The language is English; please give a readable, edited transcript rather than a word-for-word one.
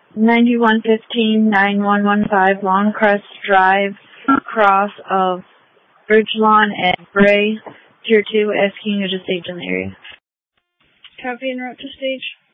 9115-9115 Longcrest Drive, cross of Bridgelawn and Bray, Tier 2, asking you to stage in the area. Copy and route to stage.